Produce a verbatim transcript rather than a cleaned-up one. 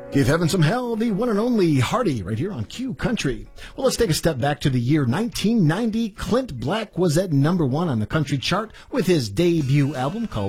Give Heaven Some Hell, the one and only Hardy, right here on Q Country. Well, let's take a step back to the year nineteen ninety. Clint Black was at number one on the country chart with his debut album called